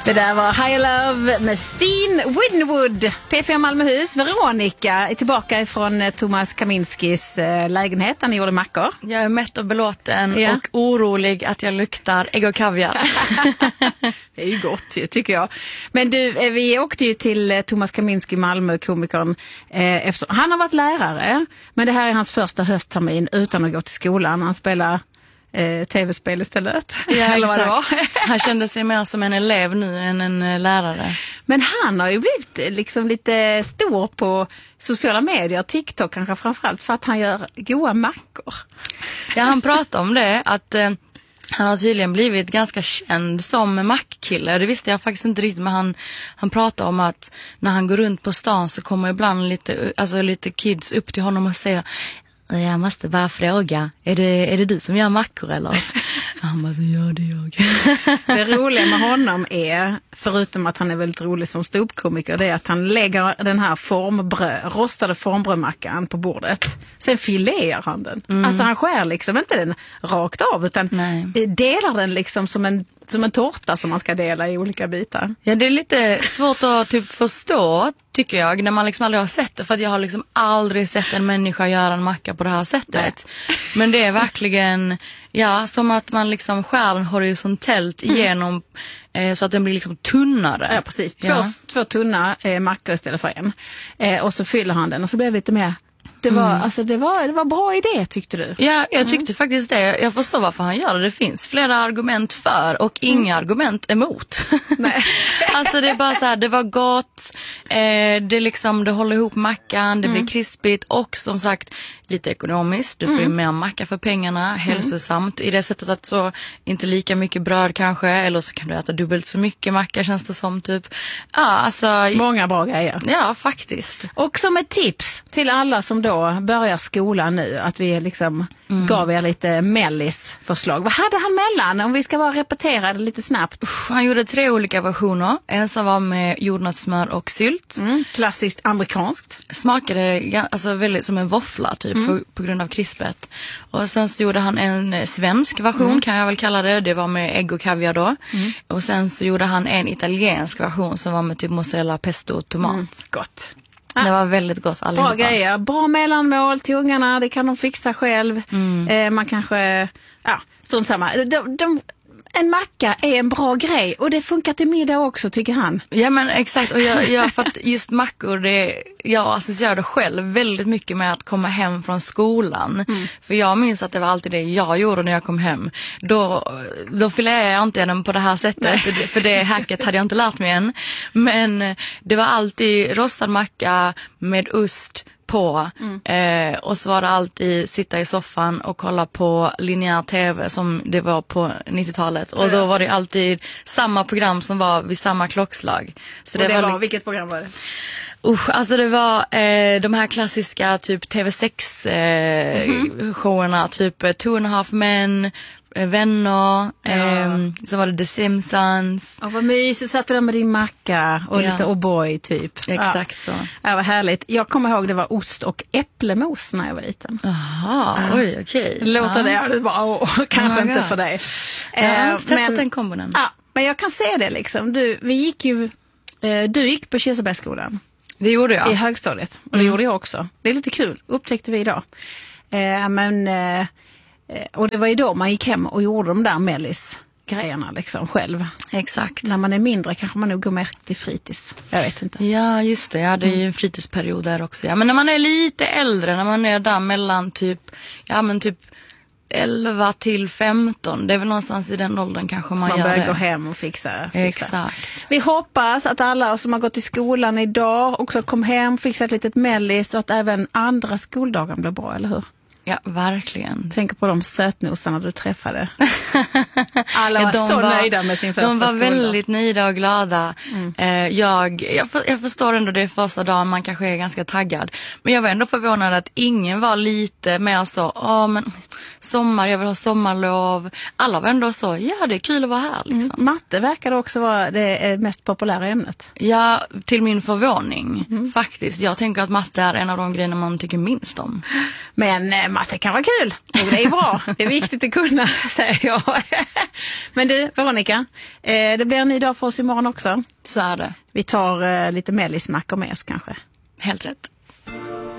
Det där var High Love med Steen Winwood. P4 Malmöhus. Veronica är tillbaka från Thomas Kaminskis lägenhet. Han gjorde mackor. Jag är mätt och belåten och orolig att jag luktar ägg och kaviar. Det är ju gott, tycker jag. Men du, vi åkte ju till Thomas Kaminski, Malmö, komikern. Efter, han har varit lärare, men det här är hans första hösttermin utan att gå till skolan. Han spelar tv-spel istället. Ja, eller vad det var. Han kände sig mer som en elev nu än en lärare. Men han har ju blivit liksom lite stor på sociala medier, TikTok kanske framförallt, för att han gör goda mackor. Ja, han pratar om det, att han har tydligen blivit ganska känd som mackkille. Det visste jag faktiskt inte riktigt, men han pratar om att när han går runt på stan så kommer ibland lite kids upp till honom och säger: jag måste bara fråga, är det du som gör mackor eller? Han bara, så gör det jag. Det roliga med honom är, förutom att han är väldigt rolig som ståuppkomiker, det är att han lägger den här rostade formbrödmackan på bordet. Sen filerar han den. Alltså han skär liksom inte den rakt av, utan delar den liksom som en tårta som man ska dela i olika bitar. Ja, det är lite svårt att typ förstå, tycker jag, när man liksom aldrig har sett det. För att jag har liksom aldrig sett en människa göra en macka på det här sättet. Men det är verkligen, som att man liksom skär den horisontellt igenom så att den blir liksom tunnare. Ja, precis. Två tunna mackor istället för en. Och så fyller han den och så blir det lite mer. Det var bra idé, tyckte du? Ja, jag tyckte faktiskt det. Jag förstår varför han gör det. Det finns flera argument för och inga argument emot. Nej. Alltså det är bara så här, det var gott. Det håller ihop mackan, det blir krispigt och som sagt lite ekonomiskt. Du får ju mer macka för pengarna, hälsosamt i det sättet att så inte lika mycket bröd kanske, eller så kan du äta dubbelt så mycket macka, känns det som typ. Ja, alltså många bra grejer. Ja, faktiskt. Och som ett tips till alla som då börjar skolan nu, att vi liksom gav er lite mellisförslag. Vad hade han mellan? Om vi ska bara repetera det lite snabbt. Han gjorde 3 olika versioner. En som var med jordnötssmör och sylt. Klassiskt amerikanskt. Smakade alltså väldigt som en våffla typ på grund av krispet. Och sen så gjorde han en svensk version kan jag väl kalla det. Det var med ägg och kaviar då. Och sen så gjorde han en italiensk version som var med typ mozzarella, pesto och tomat. Gott. Det var väldigt gott allihopa. Bra grejer, bra mellanmål till ungarna, det kan de fixa själv. Man kanske, sånt samma. En macka är en bra grej och det funkar till middag också, tycker han. Ja, men exakt, och jag för att just mackor, jag associerar det själv väldigt mycket med att komma hem från skolan. För jag minns att det var alltid det jag gjorde när jag kom hem. Då filerar jag inte den på det här sättet, för det hacket hade jag inte lärt mig än. Men det var alltid rostad macka med ost på och så var det alltid sitta i soffan och kolla på linjär tv som det var på 90-talet och då var det alltid samma program som var vid samma klockslag. Så och det var vilket program var det? Alltså det var de här klassiska typ TV6 showerna, typ 2.5 Men, Vänner, så var det The Simpsons. Och vad mysigt, satt du där med din macka och lite O'boy typ. Exakt så. Ja, vad härligt. Jag kommer ihåg det var ost och äpplemos när jag var liten. Jaha, oj, okej. Låter det bara, kanske inte för dig. Jag har inte testat den kombonen. Ja, men jag kan se det liksom. Du gick på Kirsebergsskolan. Det gjorde jag. I högstadiet. Och det gjorde jag också. Det är lite kul, upptäckte vi idag. Och det var ju då man gick hem och gjorde de där mellis-grejerna liksom själv. Exakt. När man är mindre kanske man nog går mer till fritids. Jag vet inte. Ja, just det. Jag hade ju en fritidsperiod där också. Ja. Men när man är lite äldre, när man är där mellan typ 11 till 15. Det är väl någonstans i den åldern kanske man gör det. Man börjar gå hem och fixa. Exakt. Vi hoppas att alla som har gått i skolan idag också kom hem, fixat ett litet mellis och att även andra skoldagar blir bra, eller hur? Ja, verkligen. Tänk på de sötnosarna du träffade. Alla var så nöjda med sin första skoldag. De var väldigt nöjda och glada. Jag förstår ändå det första dagen man kanske är ganska taggad. Men jag var ändå förvånad att ingen var lite mer så, men sommar, jag vill ha sommarlov. Alla var ändå så, ja det är kul att vara här liksom. Matte verkade också vara det mest populära ämnet. Ja, till min förvåning faktiskt. Jag tänker att matte är en av de grejerna man tycker minst om. Men matte kan vara kul. Och det är bra. Det är viktigt att kunna, säger jag. Men du, Veronica, det blir en ny dag för oss imorgon också. Så är det. Vi tar lite mellismackor med oss kanske. Helt rätt.